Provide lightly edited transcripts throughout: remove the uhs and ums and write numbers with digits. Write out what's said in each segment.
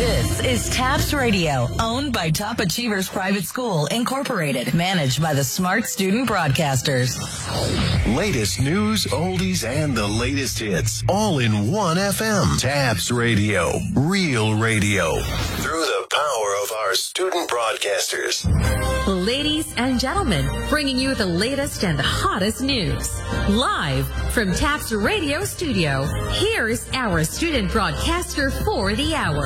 This is TAPS Radio, owned by Top Achievers Private School, Incorporated, managed by the Smart Student Broadcasters. Latest news, oldies, and the latest hits, all in one FM. TAPS Radio, real radio, through the power of our student broadcasters. Ladies and gentlemen, bringing you the latest and hottest news. Live from TAPS Radio Studio, here's our student broadcaster for the hour.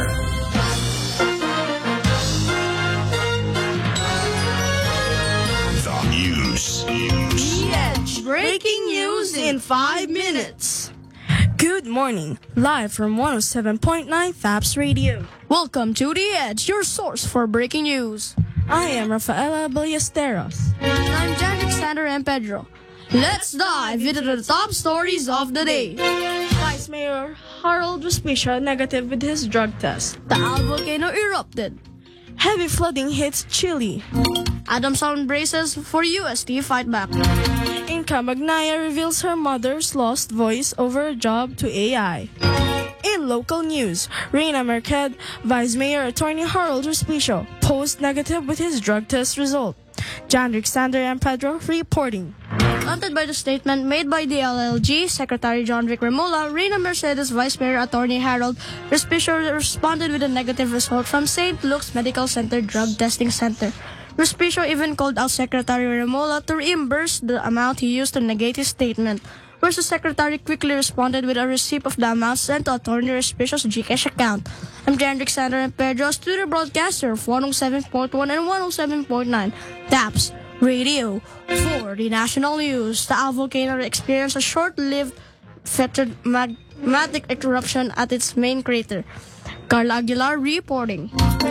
The news. The breaking news in 5 minutes. Good morning, live from 107.9 TAPS Radio. Welcome to The Edge, your source for breaking news. I am Rafaela Ballesteros. And I'm Jan Alexander and Pedro. Let's dive into the top stories of the day. Vice Mayor Harold Respicio negative with his drug test. Taal volcano erupted. Heavy flooding hits Chile. Adam Sound braces for UST fight back. Inka Magnaya reveals her mother's lost voice over a job to AI. In local news, Reyna Marquez, Vice Mayor Attorney Harold Respicio, post negative with his drug test result. Jan Alexander and Pedro reporting. Planted by the statement made by the LLG, Secretary John Vic Remola, Reyna Mercedes Vice Mayor Attorney Harold Respicio responded with a negative result from St. Luke's Medical Center Drug Testing Center. Respicio even called out Secretary Remola to reimburse the amount he used to negate his statement, whereas the Secretary quickly responded with a receipt of the amount sent to Attorney Respicio's GCash account. I'm Jan Alexander and Pedro, studio broadcaster of 107.1 and 107.9 TAPS Radio. For the national news, Taal volcano experienced a short-lived fetid magmatic eruption at its main crater. Carla Aguilar reporting.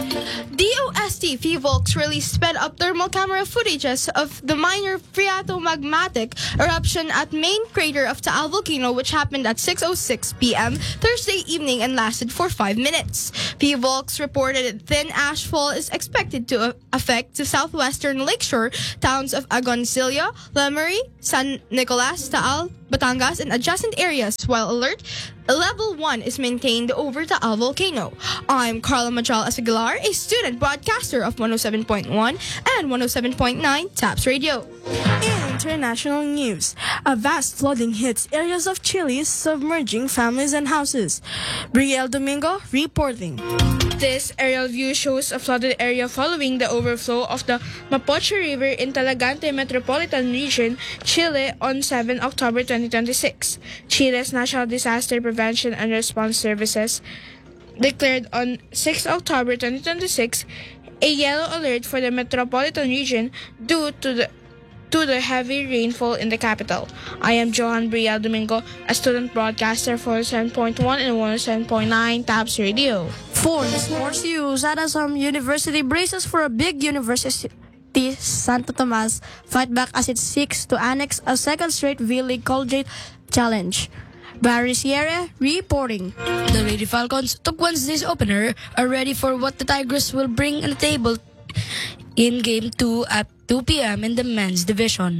DOST PHIVOLCS released sped-up thermal camera footages of the minor phreatomagmatic eruption at main crater of Taal volcano, which happened at 6:06 p.m. Thursday evening and lasted for 5 minutes. PHIVOLCS reported thin ash fall is expected to affect the southwestern lakeshore towns of Agoncillo, Lemery, San Nicolas, Taal, Batangas, and adjacent areas, while alert Level 1 is maintained over Taal volcano. I'm Carla Majal Aguilar, a student broadcaster of 107.1 and 107.9 TAPS Radio. In international news, a vast flooding hits areas of Chile, submerging families and houses. Brielle Domingo reporting. This aerial view shows a flooded area following the overflow of the Mapocho River in Talagante Metropolitan Region, Chile on 7 October 2026. Chile's National Disaster Prevention and Response Services declared on 6 October 2026 a yellow alert for the metropolitan region due to the heavy rainfall in the capital. I am Johan Brielle Domingo, a student broadcaster for 107.1 and 107.9 TAPS Radio. For the sports news, Adasam University braces for a big University Santo Tomas fight back as it seeks to annex a second straight V-League Colgate Challenge. Barry Sierra reporting. The Lady Falcons took Wednesday's opener, are ready for what the Tigers will bring on the table in Game 2 at 2 p.m. in the men's division.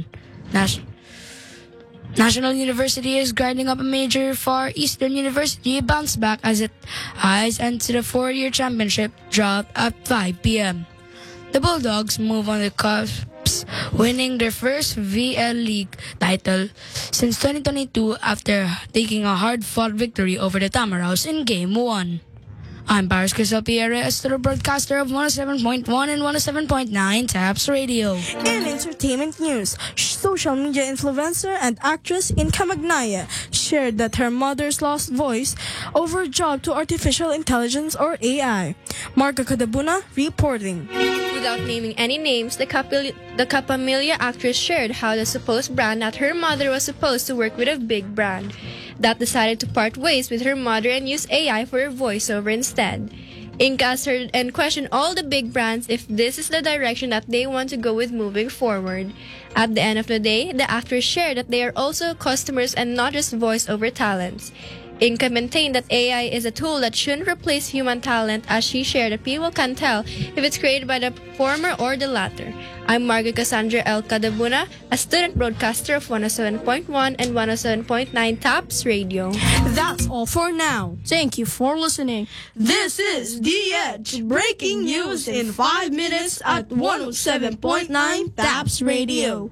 National University is grinding up a major Far Eastern University bounce back as it eyes into the four-year championship drop at 5 p.m. The Bulldogs move on the cusp, winning their first VL League title since 2022 after taking a hard-fought victory over the Tamaraws in Game 1. I'm Paris Crisel Pierre, a student broadcaster of 107.1 and 107.9 TAPS Radio. In entertainment news, social media influencer and actress Inka Magnaya shared that her mother's lost voice over a job to artificial intelligence or AI. Marga Cadabuna reporting. Without naming any names, the Capamilia actress shared how the supposed brand that her mother was supposed to work with a big brand that decided to part ways with her mother and use AI for her voiceover instead. Inka asked her and questioned all the big brands if this is the direction that they want to go with moving forward. At the end of the day, the actress shared that they are also customers and not just voiceover talents. Inca maintained that AI is a tool that shouldn't replace human talent, as she shared that people can't tell if it's created by the former or the latter. I'm Margaret Cassandra L. Cadabuna, a student broadcaster of 107.1 and 107.9 TAPS Radio. That's all for now. Thank you for listening. This is The Edge, breaking news in 5 minutes at 107.9 TAPS Radio.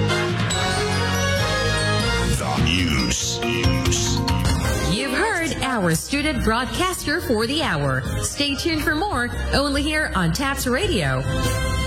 The news. You've heard our student broadcaster for the hour. Stay tuned for more, only here on TAPS Radio.